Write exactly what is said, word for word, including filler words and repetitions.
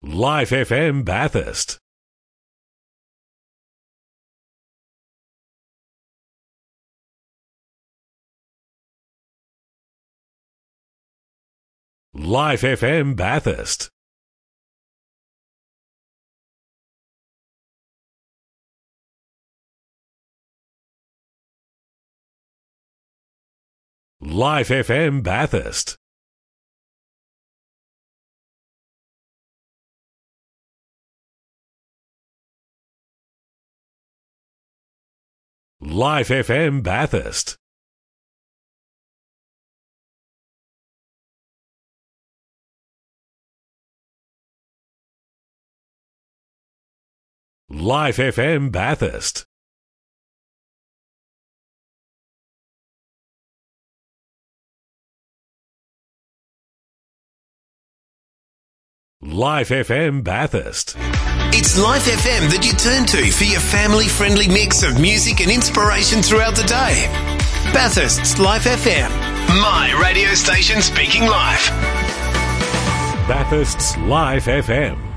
Life F M Bathurst. Life F M Bathurst. Life F M Bathurst. Life F M Bathurst. Life F M Bathurst. Life F M Bathurst. It's Life F M that you turn to for your family-friendly mix of music and inspiration throughout the day. Bathurst's Life F M, my radio station speaking life. Bathurst's Life F M.